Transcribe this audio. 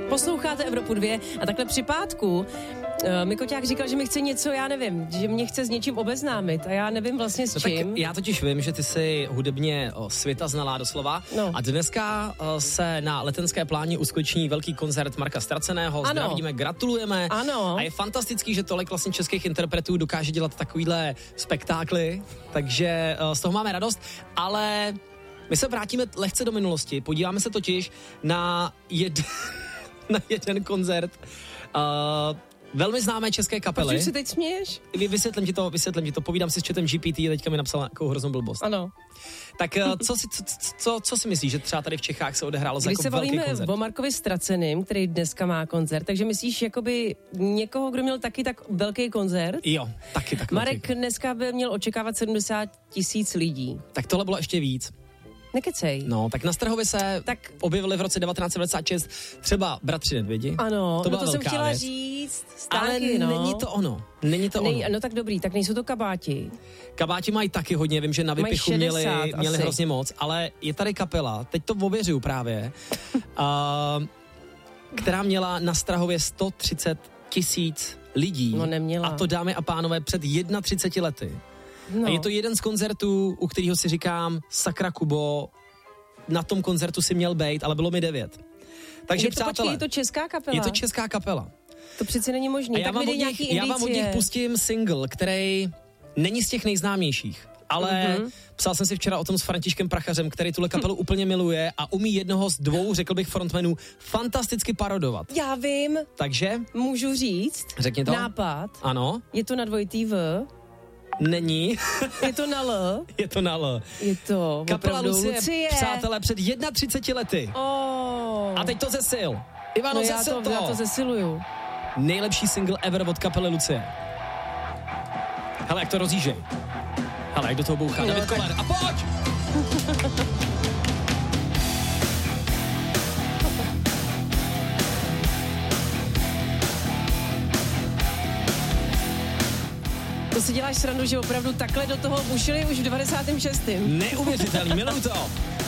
Posloucháte Evropu 2 a takhle při pátku Mikoťák říkal, že mi chce něco, já nevím, že mě chce s něčím obeznámit a já nevím vlastně s čím. Tak já totiž vím, že ty jsi hudebně světa znalá doslova a dneska se na Letenské pláni uskuteční velký koncert Marka Straceného. Ano. Zdravíme, gratulujeme. Ano. A je fantastický, že tolik vlastně českých interpretů dokáže dělat takovýhle spektákly, takže z toho máme radost, ale my se vrátíme lehce do minulosti, podíváme se totiž na jeden koncert velmi známé české kapely. Proč si teď směješ? Vysvětlím ti to, povídám si s chatem GPT, teďka mi napsal nějakou hroznou blbost. Ano. Tak co si myslíš, že třeba tady v Čechách se odehrálo za jako velký koncert? Když se bavíme o Markovi Straceným, který dneska má koncert, takže myslíš jakoby někoho, kdo měl taky tak velký koncert? Jo, taky tak Marek velký. dneska by měl očekávat 70 000 lidí. Tak tohle bylo ještě víc. Nekecej. No, tak na Strahově se objevili v roce 1996 třeba Bratři Nedvědi. Ano, to byla to jsem chtěla věc. říct. Ale není to ono. No tak dobrý, tak nejsou to kabáti. Kabáti mají taky hodně, vím, že na vypichu měli hrozně moc, ale je tady kapela, teď to ověřuju právě, která měla na Strahově 130 000 lidí. No neměla. A to, dámy a pánové, před 31 lety. No. A je to jeden z koncertů, u kterého si říkám, sakra Kubo, na tom koncertu si měl bejt, ale bylo mi 9. Takže přátelé, je to česká kapela? Je to česká kapela. To přece není možné. Já vám od nich pustím single, který není z těch nejznámějších, ale psal jsem si včera o tom s Františkem Prachařem, který tuhle kapelu úplně miluje a umí jednoho z dvou, řekl bych, frontmanů fantasticky parodovat. Já vím. Takže? Můžu říct? Řekni to. Nápad. Ano. Je to na dvojitý V. Není. Je to na L. Je to na L. Je to kapela Lucie, přátelé, před 31 lety. A teď to zesil. Ivano, zesil to. Já to zesiluju. Nejlepší single ever od kapely Lucie. Hele, jak to rozjížej. Hele, jak do toho bouchá David Koller. A pojď! To si děláš srandu, že opravdu takhle do toho bušili už v 96. Neuvěřitelný, miluju to.